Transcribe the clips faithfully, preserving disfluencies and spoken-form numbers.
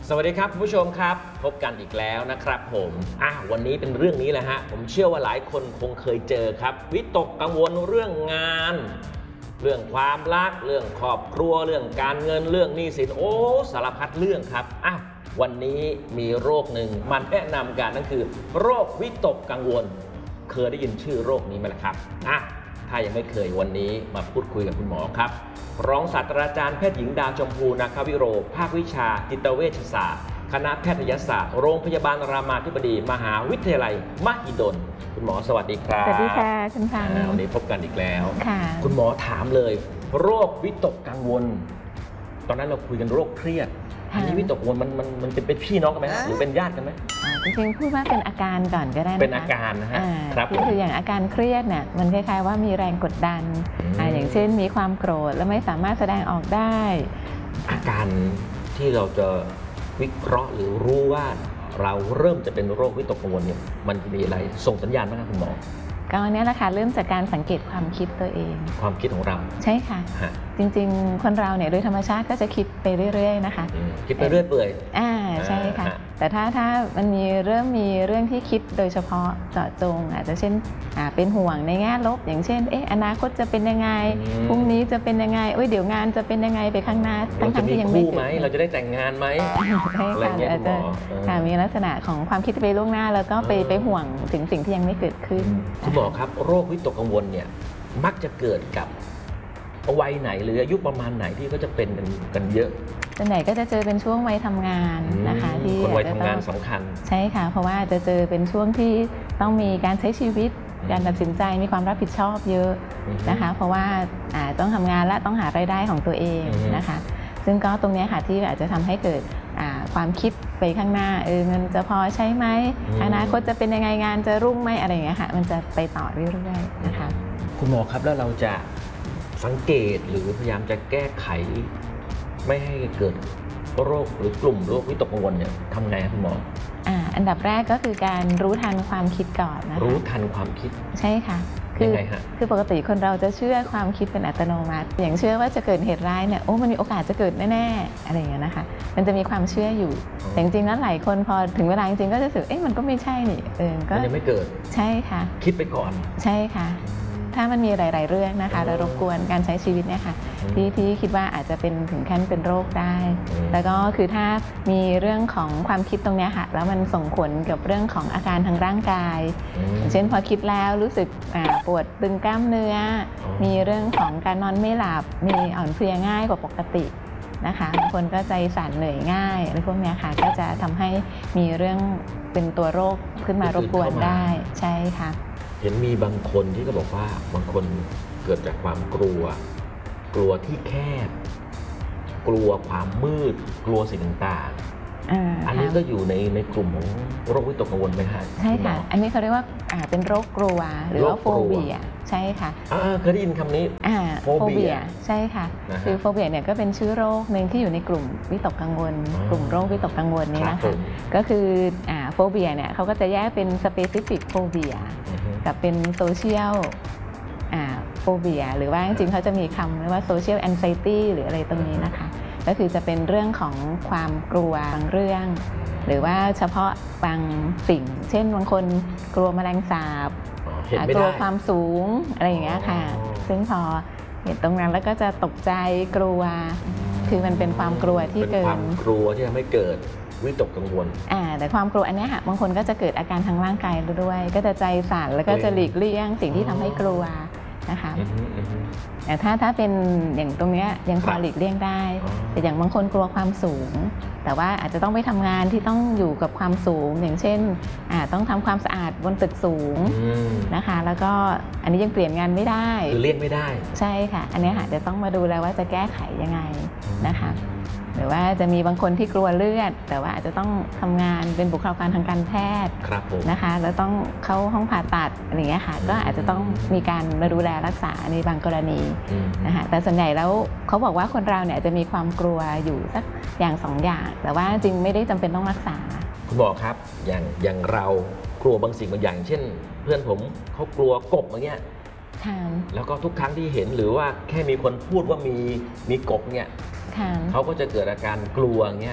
สวัสดีครับคุณผู้ชมครับพบกันอีกแล้วนะครับผมอ่ะวันนี้เป็นเรื่องนี้แหละฮะผมเชื่อว่าหลายคนคงเคยเจอครับวิตกกังวลเรื่องงานเรื่องความรักเรื่องครอบครัวเรื่องการเงินเรื่องหนี้สินโอ้สารพัดเรื่องครับอ่ะวันนี้มีโรคหนึ่งมันแนะนำกันนั่นคือโรควิตกกังวลเคยได้ยินชื่อโรคนี้ไหมล่ะครับอ่ะถ้ายังไม่เคยวันนี้มาพูดคุยกับคุณหมอครับรองศาสตราจารย์แพทย์หญิงดาวชมพูนาควิโรภาควิชาจิตเวชศาสตร์คณะแพทยศาสตร์โรงพยาบาลรามาธิบดีมหาวิทยาลัยมหิดลคุณหมอสวัสดีครับสวัสดีค่ะคุณพันธ์วันนี้พบกันอีกแล้วค่ะคุณหมอถามเลยโรควิตกกังวลตอนนั้นเราคุยกันโรคเครียดอันนี้วิตกกังวลมันมันมันเป็นพี่น้องกันไหมหรือเป็นญาติกันไหมจริงๆพูดว่าเป็นอาการก่อนก็ได้นะคะเป็นอาการนะฮะครับคืออย่างอาการเครียดเนี่ยมันคล้ายๆว่ามีแรงกดดันอย่างเช่นมีความโกรธแล้วไม่สามารถแสดงออกได้อาการที่เราจะวิเคราะห์หรือรู้ว่าเราเริ่มจะเป็นโรควิตกกังวลเนี่ยมันมีอะไรส่งสัญญาณไหมครับคุณหมอก็เนี้ยแหละค่ะเริ่มจากการสังเกตความคิดตัวเองความคิดของเราใช่ค่ะจริงๆคนเราเนี่ยโดยธรรมชาติก็จะคิดไปเรื่อยๆนะคะคิดไปเรื่อยเปื่อยอ่าใช่ค่ะแต่ถ้าถ้ามันมีเริ่มมีเรื่องที่คิดโดยเฉพาะเจาะจงอาจจะเช่นเป็นห่วงในแง่ลบอย่างเช่นเอ๊ะอนาคตจะเป็นยังไงพรุ่งนี้จะเป็นยังไงเอ้ยเดี๋ยวงานจะเป็นยังไงไปข้างหน้าทั้งๆที่ยังไม่เกิดเราจะได้แต่งงานไหมใช่ค่ะอาจจะมีลักษณะของความคิดไปล่วงหน้าแล้วก็ไปไปห่วงถึงสิ่งที่ยังไม่เกิดขึ้นคุณหมอครับโรควิตกกังวลเนี่ยมักจะเกิดกับวัยไหนหรืออายุประมาณไหนที่ก็จะเป็นกันเยอะส่วนใหญ่ก็จะเจอเป็นช่วงวัยทำงานนะคะที่คนวัยทำงานสำคัญใช่ค่ะเพราะว่าจะเจอเป็นช่วงที่ต้องมีการใช้ชีวิตการตัดสินใจมีความรับผิดชอบเยอะนะคะเพราะว่าต้องทำงานและต้องหารายได้ของตัวเองนะคะซึ่งก็ตรงนี้ค่ะที่อาจจะทำให้เกิดความคิดไปข้างหน้าเออเงินจะพอใช้ไหมอนาคตจะเป็นยังไงงานจะรุ่งไหมอะไรอย่างเงี้ยค่ะมันจะไปต่อเรื่อยๆนะคะคุณหมอครับแล้วเราจะสังเกตหรือพยายามจะแก้ไขไม่ให้เกิดโรคหรือกลุ่มโรควิตกกังวลเนี่ยทำไงครับคุณหมออ่าอันดับแรกก็คือการรู้ทันความคิดก่อนนะคะรู้ทันความคิดใช่ค่ะคือคือปกติคนเราจะเชื่อความคิดเป็นอัตโนมัติอย่างเชื่อว่าจะเกิดเหตุร้ายเนี่ยโอ้มันมีโอกาสจะเกิดแน่ๆอะไรอย่างเงี้ยนะคะมันจะมีความเชื่ออยู่แต่จริงๆแล้วหลายคนพอถึงเวลาจริงๆก็จะรู้สึกเอ๊ะมันก็ไม่ใช่นี่เออก็ยังไม่เกิดใช่ค่ะคิดไปก่อนใช่ค่ะถ้ามันมีหลายๆเรื่องนะคะแล้วรบกวนการใช้ชีวิตเนี่ยค่ะที่ที่คิดว่าอาจจะเป็นถึงขั้นเป็นโรคได้แล้วก็คือถ้ามีเรื่องของความคิดตรงนี้ค่ะแล้วมันส่งผลกับเรื่องของอาการทางร่างกายอย่างเช่นพอคิดแล้วรู้สึกปวดตึงกล้ามเนื้อมีเรื่องของการนอนไม่หลับมีอ่อนเพลียง่ายกว่าปกตินะคะบางคนก็ใจสั่นเหนื่อยง่ายอะไรพวกนี้ค่ะก็จะทำให้มีเรื่องเป็นตัวโรคขึ้นมารบกวนได้ใช่ค่ะเห็นมีบางคนที่ก็บอกว่าบางคนเกิดจากความกลัวกลัวที่แคบกลัวความมืดกลัวสิ่งต่างๆอันนี้ก็อยู่ในในกลุ่มของโรควิตกกังวลไหมฮะใช่ค่ะอันนี้เขาเรียกว่าเป็นโรคกลัวหรือว่าโฟเบียใช่ค่ะเคยได้ยินคำนี้โฟเบียใช่ค่ะคือโฟเบียเนี่ยก็เป็นชื่อโรคหนึ่งที่อยู่ในกลุ่มวิตกกังวลกลุ่มโรควิตกกังวลนี้นะคะก็คือโฟเบียเนี่ยเขาก็จะแยกเป็นสเปซิฟิกโฟเบียกับเป็นโซเชียลโฟเบียหรือว่าจริงๆเขาจะมีคำเรียกว่าโซเชียลแอนไซตี้หรืออะไรตรงนี้นะคะก็คือจะเป็นเรื่องของความกลัวบางเรื่องหรือว่าเฉพาะบางสิ่งเช่นบางคนกลัวแมลงสาบกลัวความสูงอะไรอย่างเงี้ยค่ะซึ่งพอเห็นตรงนั้นแล้วก็จะตกใจกลัวคือมันเป็นความกลัวที่เกิดความกลัวที่ทำให้เกิดวิตกกังวลอ่าแต่ความกลัวอันนี้ค่ะบางคนก็จะเกิดอาการทางร่างกายด้วยก็จะใจสั่นแล้วก็จะหลีกเลี่ยงสิ่งที่ทำให้กลัวนะคะแต่ถ้าถ้าเป็นอย่างตรงนี้ยังพอหลีกเลี่ยงได้แต่อย่างบางคนกลัวความสูงแต่ว่าอาจจะต้องไปทำงานที่ต้องอยู่กับความสูงอย่างเช่นต้องทำความสะอาดบนตึกสูงนะคะแล้วก็อันนี้ยังเปลี่ยนงานไม่ได้คือเลี่ยงไม่ได้ใช่ค่ะอันนี้ค่ะจะต้องมาดูแล้วว่าจะแก้ไขยังไงนะคะหรือว่าจะมีบางคนที่กลัวเลือดแต่ว่าอาจจะต้องทำงานเป็นบุคลากรทางการแพทย์นะคะแล้วต้องเข้าห้องผ่าตัดอะไรอย่างเงี้ยค่ะก็อาจจะต้องมีการมาดูแลรักษาในบางกรณีนะคะแต่ส่วนใหญ่แล้วเขาบอกว่าคนเราเนี่ยจะมีความกลัวอยู่สักอย่างสองอย่างแต่ว่าจริงไม่ได้จำเป็นต้องรักษาคุณหมอครับอย่างอย่างเรากลัวบางสิ่งบางอย่างเช่นเพื่อนผมเขากลัวกบอย่างเงี้ยแล้วก็ทุกครั้งที่เห็นหรือว่าแค่มีคนพูดว่ามีมีกบเนี่ยเขาก็จะเกิดอาการกลัวเงี้ย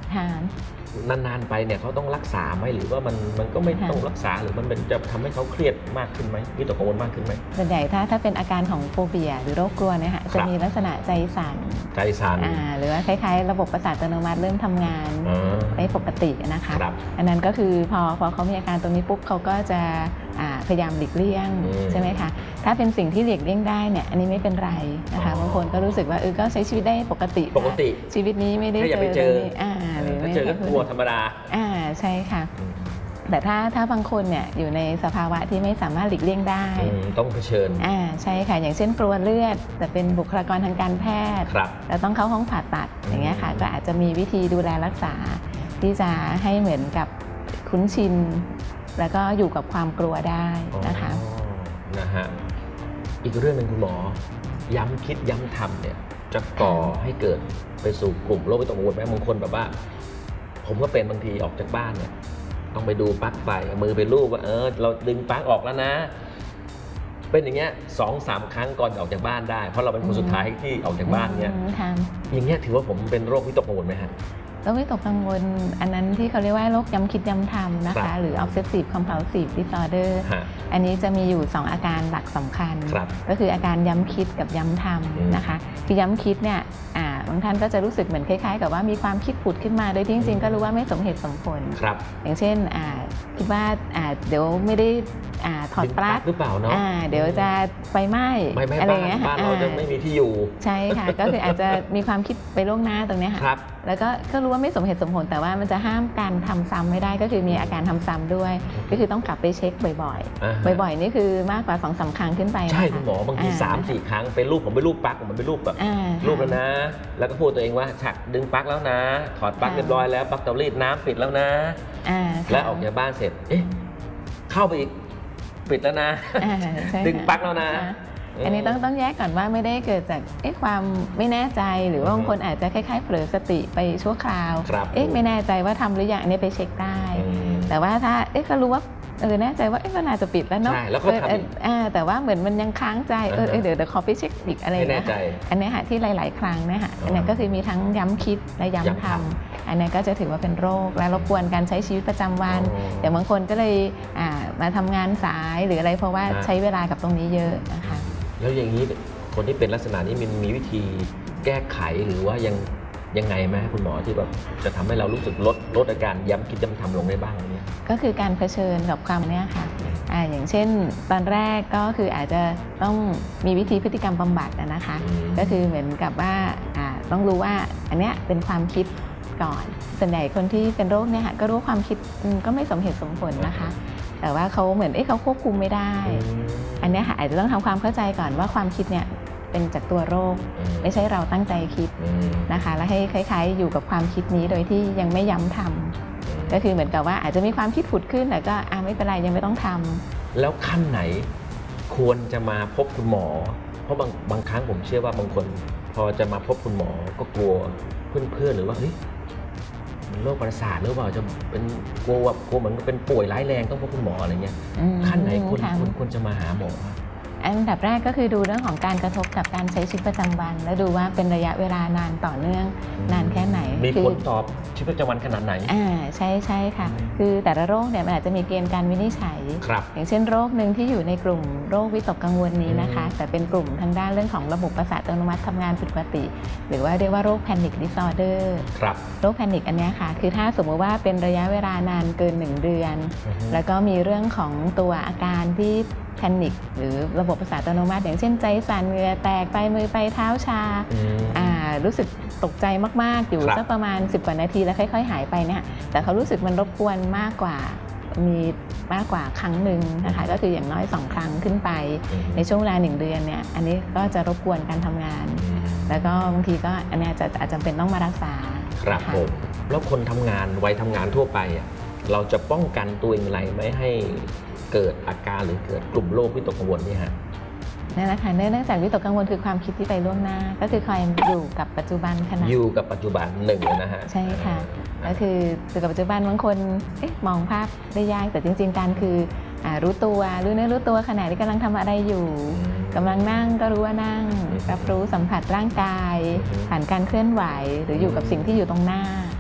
นานๆไปเนี่ยเขาต้องรักษาไหมหรือว่ามันมันก็ไม่ต้องรักษาหรือมันเป็นจะทำให้เขาเครียดมากขึ้นไหมวิตกกังวลมากขึ้นไหมส่วนใหญ่ถ้าถ้าเป็นอาการของโฟเบียหรือโรคกลัวเนี่ยค่ะจะมีลักษณะใจสั่นใจสั่นหรือว่าคล้ายๆระบบประสาทอัตโนมัติเริ่มทำงานไม่ปกตินะคะอันนั้นก็คือพอพอเขามีอาการตรงนี้ปุ๊บเขาก็จะพยายามหลีกเลี่ยงใช่ไหมคะถ้าเป็นสิ่งที่หลีกเลี่ยงได้เนี่ยอันนี้ไม่เป็นไรนะคะบางคนก็รู้สึกว่าเออก็ใช้ชีวิตได้ปกติปกติชีวิตนี้ไม่ได้เจออ่าหรือไม่เจอก็กลัวธรรมดาอ่าใช่ค่ะแต่ถ้าถ้าบางคนเนี่ยอยู่ในสภาวะที่ไม่สามารถหลีกเลี่ยงได้ต้องเผชิญอ่าใช่ค่ะอย่างเช่นกลัวเลือดแต่เป็นบุคลากรทางการแพทย์แล้วต้องเข้าห้องผ่าตัดอย่างเงี้ยค่ะก็อาจจะมีวิธีดูแลรักษาที่จะให้เหมือนกับคุ้นชินแล้วก็อยู่กับความกลัวได้นะคะนะฮะอีกเรื่องหนึ่งคุณหมอย้ำคิดย้ำทำเนี่ยจะก่อให้เกิดไปสู่กลุ่มโรควิตกกังวลไหมบางคนแบบว่าผมก็เป็นบางทีออกจากบ้านเนี่ยต้องไปดูปลั๊กไฟมือไปลูบว่าเออเราดึงปลั๊กออกแล้วนะเป็นอย่างเงี้ยสองสามครั้งก่อนออกจากบ้านได้เพราะเราเป็นคนสุดท้ายที่ออกจากบ้านเนี่ยอย่างเงี้ยถือว่าผมเป็นโรควิตกกังวลไหมฮะโรควิตกกังวลอันนั้นที่เขาเรียกว่าโรคย้ำคิดย้ำทำนะคะหรือ obsessive compulsive disorder อันนี้จะมีอยู่สองอาการหลักสำคัญก็คืออาการย้ำคิดกับย้ำทำนะคะคือย้ำคิดเนี่ยบางท่านก็จะรู้สึกเหมือนคล้ายๆกับว่ามีความคิดผุดขึ้นมาโดยที่จริงๆก็รู้ว่าไม่สมเหตุสมผลอย่างเช่นคิดว่าเดี๋ยวไม่ได้ถอดปลั๊กหรือเปล่าเนาะเดี๋ยวจะไฟไหม้อะไรเงี้ยบ้านเราจะไม่มีที่อยู่ใช่ค่ะก็คืออาจจะมีความคิดไปล่วงหน้าตรงนี้ค่ะแล้วก็ก็รู้ว่าไม่สมเหตุสมผลแต่ว่ามันจะห้ามการทำซ้ำไม่ได้ก็คือมีอาการทำซ้ำด้วยก็คือต้องกลับไปเช็คบ่อยๆบ่อยๆนี่คือมากกว่าสองสามครั้งขึ้นไปใช่คุณหมอบางทีสามสี่ครั้งเป็นรูปผมไปรูปปลั๊กผมไปรูปแบบรูปแล้วนะแล้วก็พูดตัวเองว่าฉักดึงปลั๊กแล้วนะถอดปลั๊กเรียบร้อยแล้วปลั๊กเตารีดน้ำปิดแล้วนะแล้วออกจากบ้านเสร็จเอ๊ะเข้าไปอีกปิดแล้วนะดึงปลั๊กแล้วนะอันนี้ต้องต้องแยกก่อนว่าไม่ได้เกิดจากเอ๊ะความไม่แน่ใจหรือว่าบางคนอาจจะคล้ายๆเผลอสติไปชั่วคราวเอ๊ะไม่แน่ใจว่าทำหรือยังอันนี้ไปเช็คได้แต่ว่าถ้าเอ๊ะก็รู้ว่าเออแน่ใจว่าเอ๊ะมันน่าจะปิดแล้วเนาะใช่แล้วก็ทำอ่าแต่ว่าเหมือนมันยังค้างใจเออเดี๋ยวเดี๋ยวขอไปเช็คอีกอะไรนะอันนี้ค่ะที่หลายๆครั้งนะคะอันนี้ก็คือมีทั้งย้ำคิดและย้ำทำอันนี้ก็จะถือว่าเป็นโรคและรบกวนการใช้ชีวิตประจำวันอย่างบางคนก็เลยมาทำงานสายหรืออะไรเพราะว่าใช้เวลากับตรงนี้เยอะนะคะแล้วอย่างนี้คนที่เป็นลักษณะนี้มันมีวิธีแก้ไขหรือว่ายังยังไงไหมคุณหมอที่แบบจะทำให้เรารู้สึกลดลดอาการย้ำคิดย้ำทำลงได้บ้างอะไรเงี้ยก็คือการเผชิญกับความเนี้ยค่ะอ่าอย่างเช่นตอนแรกก็คืออาจจะต้องมีวิธีพฤติกรรมบำบัดนะคะก็คือเหมือนกับว่าอ่าต้องรู้ว่าอันเนี้ยเป็นความคิดก่อนส่วนใหญ่คนที่เป็นโรคเนี่ยค่ะก็รู้ความคิดก็ไม่สมเหตุสมผลนะคะแต่ว่าเขาเหมือนเอ๊ะเขาควบคุมไม่ได้อันนี้ค่ะอาจจะต้องทำความเข้าใจก่อนว่าความคิดเนี่ยเป็นจากตัวโรคไม่ใช่เราตั้งใจคิดนะคะแล้วให้คล้ายๆอยู่กับความคิดนี้โดยที่ยังไม่ย้ำทำก็คือเหมือนกับว่าอาจจะมีความคิดผุดขึ้นแต่ก็อ่าไม่เป็นไรยังไม่ต้องทำแล้วขั้นไหนควรจะมาพบคุณหมอเพราะบางบางครั้งผมเชื่อว่าบางคนพอจะมาพบคุณหมอก็กลัวเพื่อนๆหรือว่าเฮ้ยโรคประสาทหรือเปล่าจะเป็นกลัวแบบกลัวเหมือนเป็นป่วยร้ายแรงต้องพบคุณหมออะไรเงี้ยขั้นไหนควรควรจะมาหาหมออันดับแรกก็คือดูเรื่องของการกระทบกับการใช้ชีวิตประจำวันแล้วดูว่าเป็นระยะเวลานานต่อเนื่องนานแค่ไหนมีผลตอบชีวิตประจำวันขนาดไหนอ่าใช่ใช่ค่ะคือแต่ละโรคเนี่ยมันอาจจะมีเกณฑ์การวินิจฉัยอย่างเช่นโรคหนึ่งที่อยู่ในกลุ่มโรควิตกกังวลนี้นะคะแต่เป็นกลุ่มทางด้านเรื่องของระบบประสาทอัตโนมัติทำงานผิดปกติหรือว่าเรียกว่าโรคแพนิคดิสออเดอร์โรคแพนิคอันนี้ค่ะคือถ้าสมมติว่าเป็นระยะเวลานานเกินหนึ่งเดือนแล้วก็มีเรื่องของตัวอาการที่แพนิคหรือระบบประสาทอัตโนมัติอย่างเช่นใจสั่นเหงื่อแตกไปมือไปเท้าชารู้สึกตกใจมากๆอยู่สักประมาณสิบกว่านาทีแล้วค่อยๆหายไปเนี่ยแต่เขารู้สึกมันรบกวนมากกว่ามีมากกว่าครั้งหนึ่งนะคะก็คืออย่างน้อยสองครั้งขึ้นไปในช่วงเวลาหนึ่งเดือนเนี่ยอันนี้ก็จะรบกวนการทำงานแล้วก็บางทีก็อันนี้จะอาจจะเป็นต้องมารักษาครับผมแล้วคนทำงานวัยทำงานทั่วไปเราจะป้องกันตัวเองอะไรไม่ให้เกิดอาการหรือเกิดกลุ่มโรควิตกกังวลนี่ฮะนั่นแหละค่ะเนื่องจากวิตกกังวลคือความคิดที่ไปล่วงหน้าก็คือคอยอยู่กับปัจจุบันขณะอยู่กับปัจจุบันหนึ่งเลยนะฮะใช่ค่ะก็คืออยู่กับปัจจุบันบางคนเอ๊ะมองภาพได้ยากแต่จริงๆการคือรู้ตัวรู้เนื้อรู้ตัวขณะที่กำลังทำอะไรอยู่กำลังนั่งก็รู้ว่านั่งรับรู้สัมผัสร่างกายผ่านการเคลื่อนไหวหรืออยู่กับสิ่งที่อยู่ตรงหน้า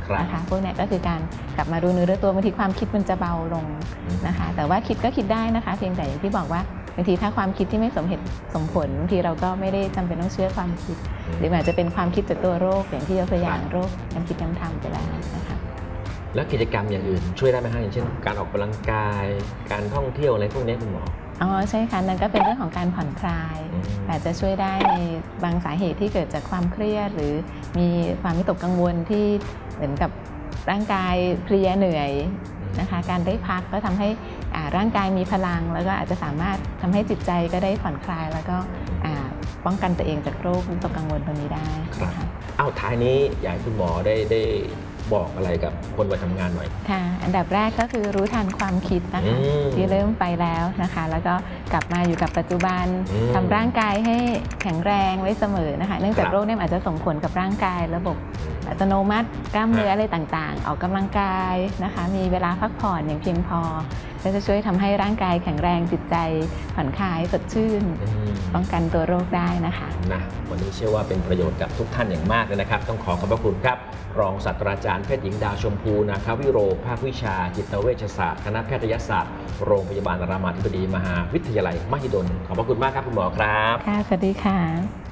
นะคะพวกนี้ก็คือการกลับมารู้เนื้อรู้ตัวบางทีความคิดมันจะเบาลงนะคะแต่ว่าคิดก็คิดได้นะคะเพียงแต่อย่างที่บอกว่าบางทีถ้าความคิดที่ไม่สมเหตุสมผลบางทีเราก็ไม่ได้จำเป็นต้องเชื่อความคิดหรืออาจจะเป็นความคิดจากตัวโรคอย่างที่ยกตัวอย่างโรคน้ำคิดน้ำทำไปแล้วนะคะแล้วกิจกรรมอย่างอื่นช่วยได้ไหมฮะอย่างเช่นการออกกำลังกายการท่องเที่ยวอะไรพวกนี้คุณหมออ๋อใช่ค่ะนั่นก็เป็นเรื่องของการผ่อนคลายอาจจะช่วยได้ในบางสาเหตุที่เกิดจากความเครียดหรือมีความวิตกกังวลที่เหมือนกับร่างกายเพลียเหนื่อยนะคะการได้พักก็ทำให้ร่างกายมีพลังแล้วก็อาจจะสามารถทำให้จิตใจก็ได้ผ่อนคลายแล้วก็ป้องกันตัวเองจากโรควิตกกังวลตรงนี้ได้ครับเอาท้ายนี้อยากให้คุณหมอได้ได้บอกอะไรกับคนวัยทำงานหน่อยค่ะอันดับแรกก็คือรู้ทันความคิดนะคะที่เริ่มไปแล้วนะคะแล้วก็กลับมาอยู่กับปัจจุบันทำร่างกายให้แข็งแรงไว้เสมอนะคะเนื่องจากโรคนี้อาจจะส่งผลกับร่างกายระบบอัตโนมัติกล้ามเนื้ออะไรต่างๆออกกำลังกายนะคะมีเวลาพักผ่อนอย่างเพียงพอก็จะช่วยทำให้ร่างกายแข็งแรงจิตใจผ่อนคลายสดชื่นป้องกันตัวโรคได้นะคะนะวันนี้เชื่อว่าเป็นประโยชน์กับทุกท่านอย่างมากเลยนะครับต้องขอขอบพระคุณครับรองศาสตราจารย์แพทย์หญิงดาวชมพูนาควิโรภาควิชาจิตเวชศาสตร์คณะแพทยศาสตร์โรงพยาบาลรามาธิบดีมหาวิทยาลัยมหิดลขอบพระคุณมากครับคุณหมอครับค่ะสวัสดีค่ะ